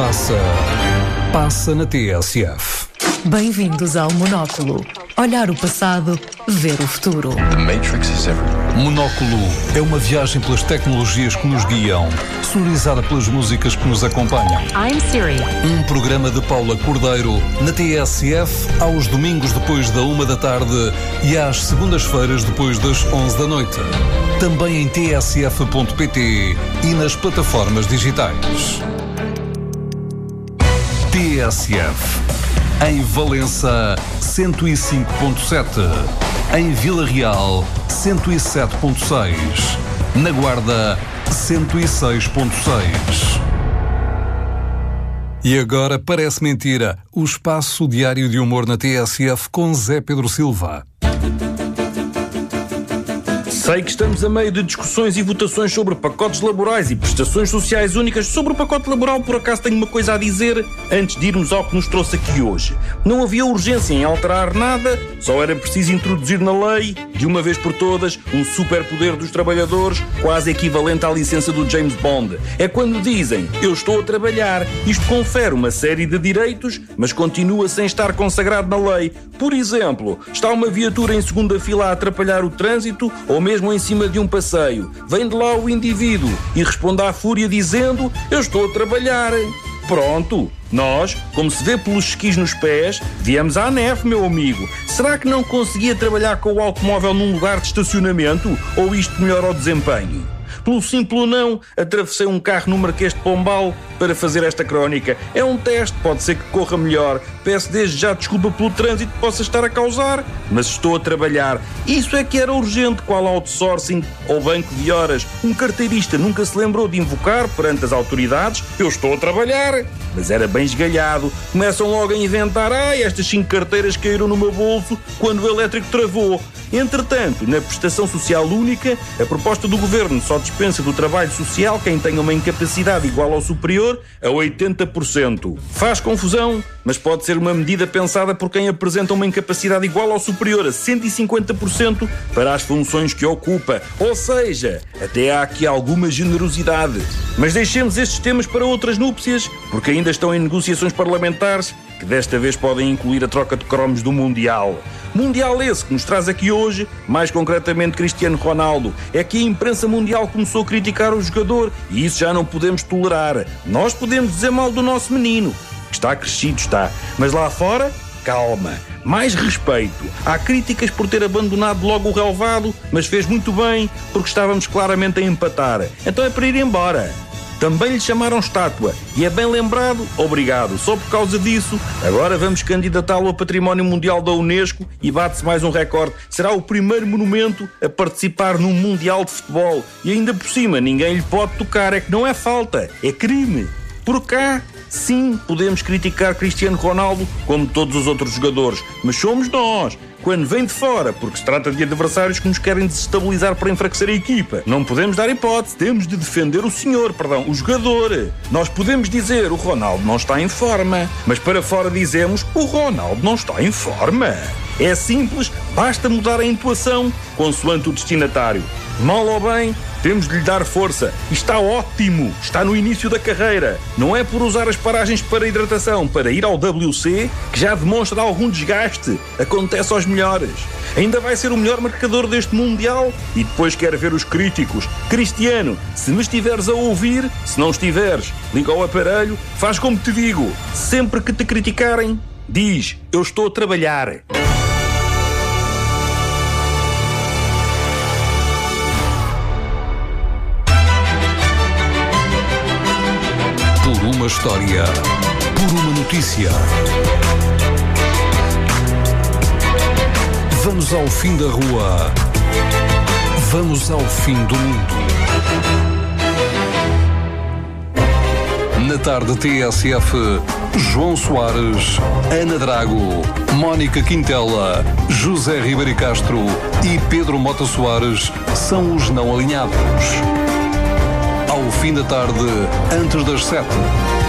passa na TSF. Bem-vindos ao Monóculo. Olhar o passado, ver o futuro. The Matrix is everywhere. Monóculo é uma viagem pelas tecnologias que nos guiam, sonorizada pelas músicas que nos acompanham. I'm Siri. Um programa de Paula Cordeiro na TSF aos domingos depois da 1 da tarde e às segundas-feiras depois das 11 da noite. Também em tsf.pt e nas plataformas digitais. TSF. Em Valença, 105.7. Em Vila Real, 107.6. Na Guarda, 106.6. E agora, parece mentira, o espaço diário de humor na TSF com Zé Pedro Silva. Sei que estamos a meio de discussões e votações sobre pacotes laborais e prestações sociais únicas. Sobre o pacote laboral, por acaso tenho uma coisa a dizer antes de irmos ao que nos trouxe aqui hoje. Não havia urgência em alterar nada, só era preciso introduzir na lei, de uma vez por todas, um superpoder dos trabalhadores, quase equivalente à licença do James Bond. É quando dizem, eu estou a trabalhar. Isto confere uma série de direitos, mas continua sem estar consagrado na lei. Por exemplo, está uma viatura em segunda fila a atrapalhar o trânsito, ou mesmo em cima de um passeio. Vem de lá o indivíduo e responde à fúria dizendo, eu estou a trabalhar. Pronto, nós, como se vê pelos esquis nos pés, viemos à neve, meu amigo. Será que não conseguia trabalhar com o automóvel num lugar de estacionamento? Ou isto melhora o desempenho? Pelo simples não, atravessei um carro no Marquês de Pombal para fazer esta crónica. É um teste, pode ser que corra melhor. Peço desde já desculpa pelo trânsito que possa estar a causar, mas estou a trabalhar. Isso é que era urgente, qual outsourcing ou banco de horas. Um carteirista nunca se lembrou de invocar perante as autoridades, eu estou a trabalhar. Mas era bem esgalhado. Começam logo a inventar, estas 5 carteiras caíram no meu bolso quando o elétrico travou. Entretanto, na prestação social única, a proposta do governo só dispensa do trabalho social quem tenha uma incapacidade igual ou superior a 80%. Faz confusão, mas pode ser uma medida pensada por quem apresenta uma incapacidade igual ou superior a 150% para as funções que ocupa. Ou seja, até há aqui alguma generosidade. Mas deixemos estes temas para outras núpcias, porque ainda estão em negociações parlamentares, que desta vez podem incluir a troca de cromos do Mundial. Mundial esse que nos traz aqui hoje, mais concretamente Cristiano Ronaldo. É que a imprensa mundial começou a criticar o jogador e isso já não podemos tolerar. Nós podemos dizer mal do nosso menino, que está crescido, está. Mas lá fora, calma, mais respeito. Há críticas por ter abandonado logo o relvado, mas fez muito bem porque estávamos claramente a empatar. Então é para ir embora. Também lhe chamaram estátua e é bem lembrado, obrigado. Só por causa disso, agora vamos candidatá-lo a Património Mundial da Unesco e bate-se mais um recorde. Será o primeiro monumento a participar num Mundial de Futebol. E ainda por cima, ninguém lhe pode tocar. É que não é falta, é crime. Por cá, sim, podemos criticar Cristiano Ronaldo como todos os outros jogadores, mas somos nós. Quando vem de fora, porque se trata de adversários que nos querem desestabilizar para enfraquecer a equipa. Não podemos dar hipótese, temos de defender o jogador. Nós podemos dizer, o Ronaldo não está em forma, mas para fora dizemos, o Ronaldo não está em forma. É simples, basta mudar a entoação consoante o destinatário. Mal ou bem, temos de lhe dar força. E está ótimo, está no início da carreira. Não é por usar as paragens para hidratação, para ir ao WC, que já demonstra algum desgaste. Acontece aos melhores. Ainda vai ser o melhor marcador deste Mundial e depois quer ver os críticos. Cristiano, se me estiveres a ouvir, se não estiveres, liga ao aparelho, faz como te digo. Sempre que te criticarem, diz, eu estou a trabalhar. Por uma história, por uma notícia. Vamos ao fim da rua. Vamos ao fim do mundo. Na tarde TSF, João Soares, Ana Drago, Mónica Quintela, José Ribeiro Castro e Pedro Mota Soares são os não alinhados. Ao fim da tarde, antes das 7.